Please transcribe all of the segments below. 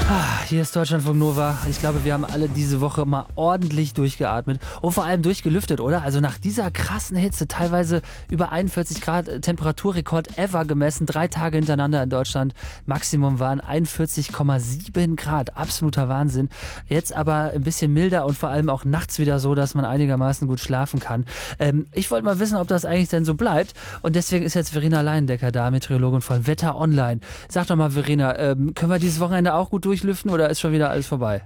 Hier ist Deutschlandfunk Nova. Ich glaube, wir haben alle diese Woche mal ordentlich durchgeatmet und vor allem durchgelüftet, oder? Also nach dieser krassen Hitze, teilweise über 41 Grad Temperaturrekord ever gemessen, 3 Tage hintereinander in Deutschland. Maximum waren 41,7 Grad. Absoluter Wahnsinn. Jetzt aber ein bisschen milder und vor allem auch nachts wieder so, dass man einigermaßen gut schlafen kann. Ich wollte mal wissen, ob das eigentlich denn so bleibt. Und deswegen ist jetzt Verena Leindecker da, Meteorologin von Wetter Online. Sag doch mal, Verena, können wir dieses Wochenende auch gut durchlüften oder ist schon wieder alles vorbei?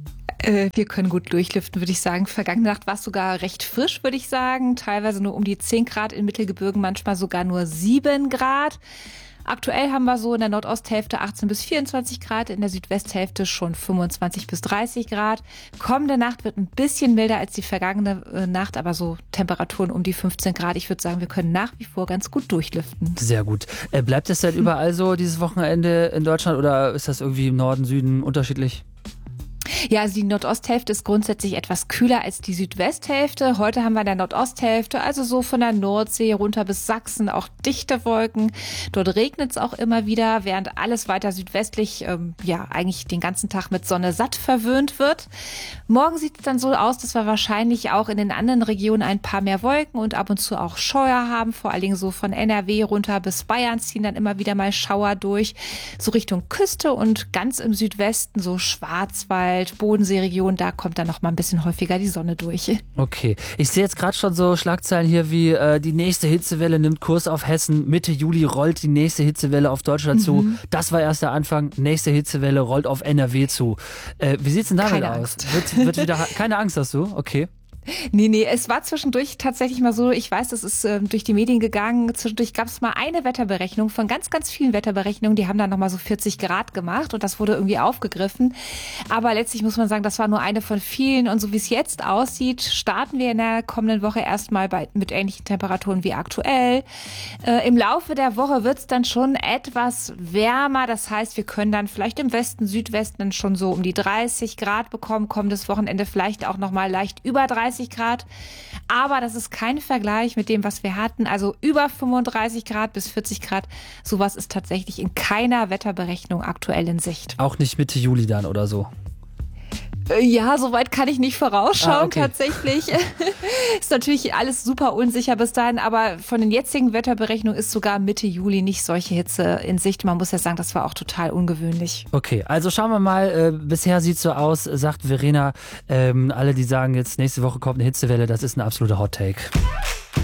Wir können gut durchlüften, würde ich sagen. Vergangene Nacht war es sogar recht frisch, würde ich sagen. Teilweise nur um die 10 Grad in Mittelgebirgen, manchmal sogar nur 7 Grad. Aktuell haben wir so in der Nordosthälfte 18 bis 24 Grad, in der Südwesthälfte schon 25 bis 30 Grad. Kommende Nacht wird ein bisschen milder als die vergangene Nacht, aber so Temperaturen um die 15 Grad. Ich würde sagen, wir können nach wie vor ganz gut durchlüften. Sehr gut. Bleibt es denn überall so dieses Wochenende in Deutschland oder ist das irgendwie im Norden, Süden unterschiedlich? Ja, also die Nordosthälfte ist grundsätzlich etwas kühler als die Südwesthälfte. Heute haben wir in der Nordosthälfte, also so von der Nordsee runter bis Sachsen, auch dichte Wolken. Dort regnet es auch immer wieder, während alles weiter südwestlich eigentlich den ganzen Tag mit Sonne satt verwöhnt wird. Morgen sieht es dann so aus, dass wir wahrscheinlich auch in den anderen Regionen ein paar mehr Wolken und ab und zu auch Schauer haben. Vor allen Dingen so von NRW runter bis Bayern ziehen dann immer wieder mal Schauer durch. So Richtung Küste und ganz im Südwesten, so Schwarzwald, Bodenseeregion, da kommt dann noch mal ein bisschen häufiger die Sonne durch. Okay, ich sehe jetzt gerade schon so Schlagzeilen hier wie die nächste Hitzewelle nimmt Kurs auf Hessen, Mitte Juli rollt die nächste Hitzewelle auf Deutschland zu. Das war erst der Anfang, nächste Hitzewelle rollt auf NRW zu. Wie sieht's denn damit Keine aus? Angst. Wird wieder keine Angst hast du? Okay. Nee, es war zwischendurch tatsächlich mal so, ich weiß, das ist durch die Medien gegangen, zwischendurch gab es mal eine Wetterberechnung von ganz, ganz vielen Wetterberechnungen, die haben dann nochmal so 40 Grad gemacht und das wurde irgendwie aufgegriffen. Aber letztlich muss man sagen, das war nur eine von vielen und so wie es jetzt aussieht, starten wir in der kommenden Woche erstmal mit ähnlichen Temperaturen wie aktuell. Im Laufe der Woche wird es dann schon etwas wärmer, das heißt, wir können dann vielleicht im Westen, Südwesten schon so um die 30 Grad bekommen, kommendes Wochenende vielleicht auch nochmal leicht über 30 Grad, aber das ist kein Vergleich mit dem, was wir hatten. Also über 35 Grad bis 40 Grad, sowas ist tatsächlich in keiner Wetterberechnung aktuell in Sicht. Auch nicht Mitte Juli dann oder so? Ja, soweit kann ich nicht vorausschauen, okay. Tatsächlich. Ist natürlich alles super unsicher bis dahin, aber von den jetzigen Wetterberechnungen ist sogar Mitte Juli nicht solche Hitze in Sicht. Man muss ja sagen, das war auch total ungewöhnlich. Okay, also schauen wir mal, bisher sieht es so aus, sagt Verena, alle, die sagen jetzt nächste Woche kommt eine Hitzewelle, das ist ein absoluter Hot Take.